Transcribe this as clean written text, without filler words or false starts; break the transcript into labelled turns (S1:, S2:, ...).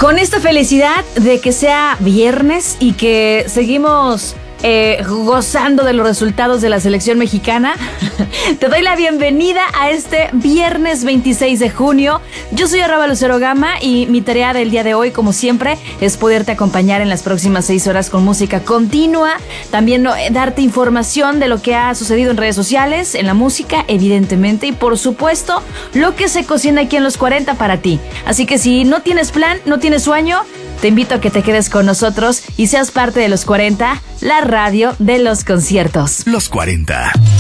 S1: Con esta felicidad de que sea viernes y que seguimos gozando de los resultados de la selección mexicana, te doy la bienvenida a este viernes 26 de junio. Yo soy Arroba Lucero Gama y mi tarea del día de hoy, como siempre, es poderte acompañar en las próximas 6 horas con música continua. También darte información de lo que ha sucedido en redes sociales, en la música, evidentemente, y por supuesto, lo que se cocina aquí en Los 40 para ti. Así que si no tienes plan, no tienes sueño, te invito a que te quedes con nosotros y seas parte de Los 40, la radio de los conciertos.
S2: Los 40.